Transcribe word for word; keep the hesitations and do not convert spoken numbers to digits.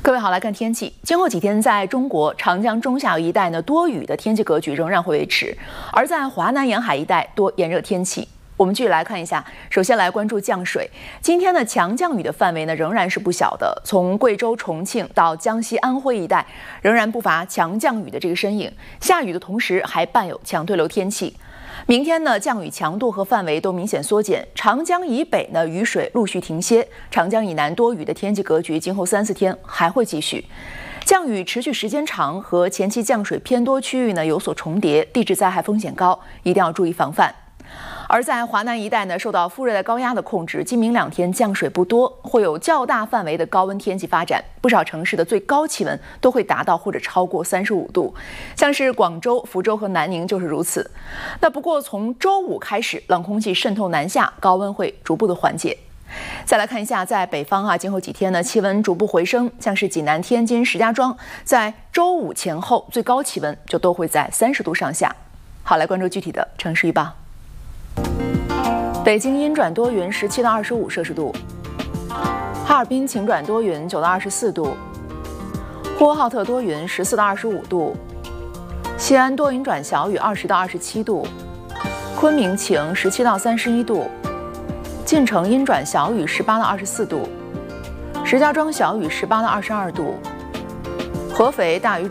各位好，来看天气。今后几天，在中国长江中下游一带呢，多雨的天气格局仍然会维持；而在华南沿海一带多炎热天气。我们继续来看一下，首先来关注降水。今天的强降雨的范围呢，仍然是不小的，从贵州、重庆到江西、安徽一带，仍然不乏强降雨的这个身影。下雨的同时，还伴有强对流天气。明天呢，降雨强度和范围都明显缩减，长江以北呢雨水陆续停歇，长江以南多雨的天气格局今后三四天还会继续。降雨持续时间长和前期降水偏多区域呢有所重叠，地质灾害风险高，一定要注意防范。而在华南一带呢，受到副热带高压的控制，今明两天降水不多，会有较大范围的高温天气发展，不少城市的最高气温都会达到或者超过三十五度，像是广州、福州和南宁就是如此。那不过从周五开始，冷空气渗透南下，高温会逐步的缓解。再来看一下，在北方啊，今后几天呢，气温逐步回升，像是济南、天津、石家庄，在周五前后最高气温就都会在三十度上下。好，来关注具体的城市预报。北京阴转多云，十七到二十五摄氏度；哈尔滨晴转多云，九到二十四度；呼和浩特多云，十四到二十五度；西安多云转小雨，二十到二十七度；昆明晴，十七到三十一度；晋城阴转小雨，十八到二十四度；石家庄小雨，十八到二十二度；合肥大雨。